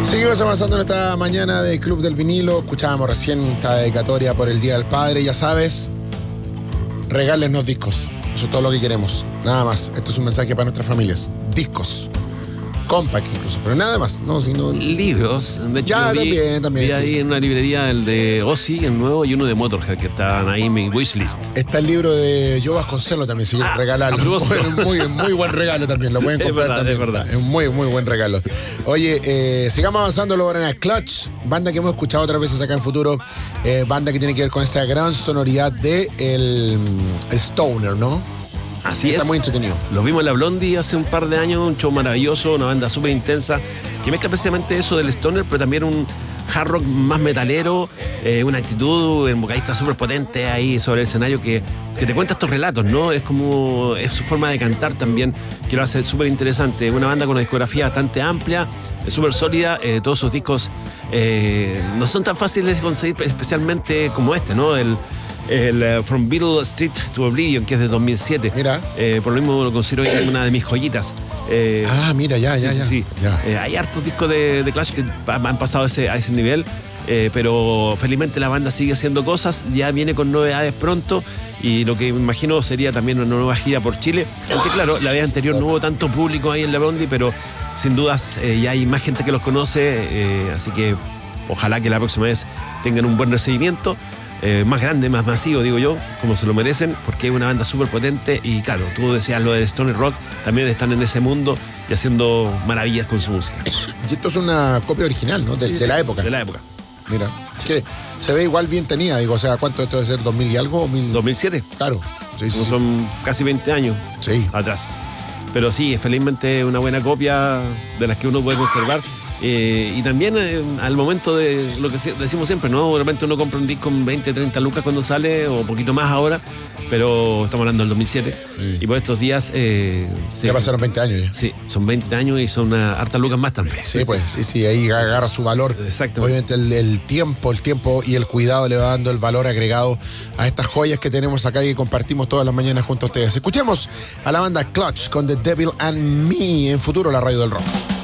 Seguimos avanzando en esta mañana de Club del Vinilo. Escuchábamos recién esta dedicatoria por el Día del Padre. Ya sabes, regálenos discos. Eso es todo lo que queremos. Nada más. Esto es un mensaje para nuestras familias. Discos. Compact incluso, pero nada más. No, sino... Libros. De hecho, Ya, vi también. ahí Sí. en una librería el de Ozzy, el nuevo, y uno de Motorhead, que estaban ahí en mi wishlist. Está el libro de Joe Vasconcelos también, si quieren regalarlo. Muy buen regalo también, lo pueden comprar también. Es verdad. Es un muy buen regalo. Oye, sigamos avanzando luego en el Clutch, banda que hemos escuchado otras veces acá en Futuro, banda que tiene que ver con esa gran sonoridad de el Stoner, ¿no? Así Está es. muy entretenido. Los vimos en la Blondie hace un par de años, un show maravilloso, una banda súper intensa, que mezcla precisamente eso del stoner, pero también un hard rock más metalero, una actitud, un vocalista súper potente ahí sobre el escenario que te cuenta estos relatos, ¿no? Es como, es su forma de cantar también, que lo hace súper interesante. Una banda con una discografía bastante amplia, súper sólida, todos sus discos no son tan fáciles de conseguir, especialmente como este, ¿no? El From Beetle Street to Oblivion, que es de 2007. Mira. Por lo mismo lo considero como una de mis joyitas. Mira, ya. Hay hartos discos de Clash que han pasado a ese nivel, pero felizmente la banda sigue haciendo cosas, ya viene con novedades pronto, y lo que me imagino sería también una nueva gira por Chile. Aunque claro, la vez anterior no hubo tanto público ahí en la Blondie, pero sin dudas ya hay más gente que los conoce, así que ojalá que la próxima vez tengan un buen recibimiento. Más grande, más masivo, digo yo, como se lo merecen, porque es una banda súper potente. Y claro, tú decías lo de Stoner Rock, también están en ese mundo y haciendo maravillas con su música. Y esto es una copia original, ¿no? De la época. De la época. Mira, es que se ve igual bien tenida, digo, o sea, ¿cuánto esto debe ser? ¿2000 y algo? 2007. Claro. Sí. Son casi 20 años atrás. Pero sí, felizmente una buena copia de las que uno puede conservar. Y también al momento de lo que decimos siempre, ¿no? De repente uno compra un disco en 20, 30 lucas cuando sale, o un poquito más ahora, pero estamos hablando del 2007. Sí. Y por estos días... ya pasaron 20 años ya. Sí, son 20 años y son hartas lucas más también. Sí, pues, sí, ahí agarra su valor. Exacto. Obviamente el tiempo y el cuidado le va dando el valor agregado a estas joyas que tenemos acá y compartimos todas las mañanas junto a ustedes. Escuchemos a la banda Clutch con The Devil and Me en Futuro, la radio del rock.